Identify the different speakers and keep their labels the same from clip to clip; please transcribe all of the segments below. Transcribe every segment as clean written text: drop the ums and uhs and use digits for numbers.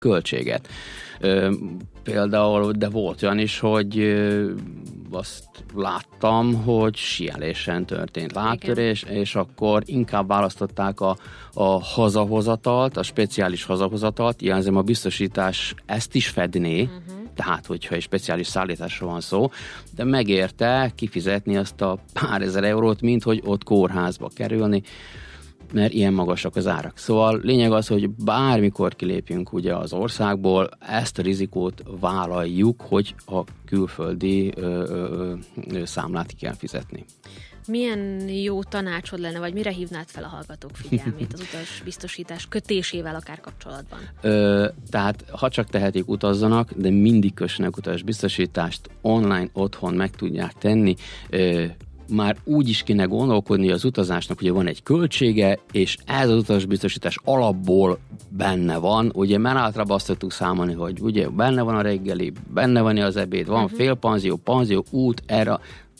Speaker 1: költséget. Például, de volt olyan is, hogy azt láttam, hogy síelésen történt lábtörés, és akkor inkább választották a hazahozatalt, a speciális hazahozatalt, jelzem a biztosítás ezt is fedné, tehát hogyha egy speciális szállításról van szó, de megérte kifizetni azt a pár ezer eurót, mint hogy ott kórházba kerülni, mert ilyen magasak az árak. Szóval lényeg az, hogy bármikor kilépjünk ugye az országból, ezt a rizikót vállaljuk, hogy a külföldi számlát ki kell fizetni.
Speaker 2: Milyen jó tanácsod lenne, vagy mire hívnád fel a hallgatók figyelmét az utasbiztosítás kötésével akár kapcsolatban?
Speaker 1: Tehát, ha csak tehetik, utazzanak, de mindig kössenek utasbiztosítást, online, otthon meg tudják tenni. Már úgy is kéne gondolkodni az utazásnak, hogy van egy költsége, és ez az utasbiztosítás alapból benne van. Ugye már általában azt tudtuk számolni, hogy ugye benne van a reggeli, benne van az ebéd, van félpanzió, panzió, út, erre,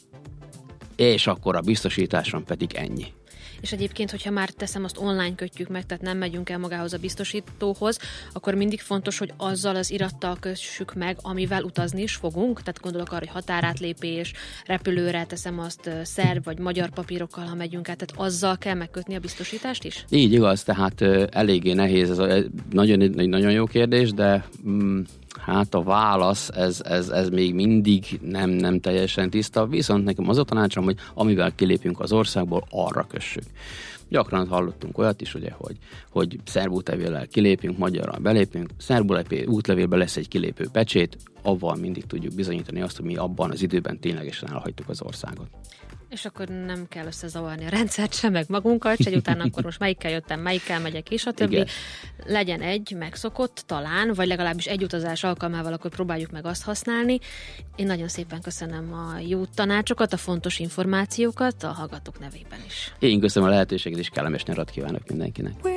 Speaker 1: és akkor a biztosításon pedig ennyi.
Speaker 2: És egyébként, hogyha már teszem, azt online kötjük meg, tehát nem megyünk el magához a biztosítóhoz, akkor mindig fontos, hogy azzal az irattal kössük meg, amivel utazni is fogunk. Tehát gondolok arra, hogy határátlépés, repülőre teszem azt szerb vagy magyar papírokkal, ha megyünk át, tehát azzal kell megkötni a biztosítást is?
Speaker 1: Így igaz, tehát eléggé nehéz, ez nagyon jó kérdés, de hát a válasz, ez még mindig nem teljesen tiszta, viszont nekem az a tanácsom, hogy amivel kilépünk az országból, arra kössük. Gyakran hallottunk olyat is, ugye, hogy szerb útlevéllel kilépünk, magyarral belépünk, szerb útlevélben lesz egy kilépő pecsét, avval mindig tudjuk bizonyítani azt, hogy mi abban az időben ténylegesen elhagytuk az országot.
Speaker 2: És akkor nem kell összezavarni a rendszert sem, meg magunkat, se utána akkor most melyikkel jöttem, melyikkel megyek, és a többi. Igen. Legyen egy megszokott talán, vagy legalábbis egy utazás alkalmával, akkor próbáljuk meg azt használni. Én nagyon szépen köszönöm a jó tanácsokat, a fontos információkat a hallgatók nevében is.
Speaker 1: Én köszönöm a lehetőséget, és kellemes nyarat kívánok mindenkinek.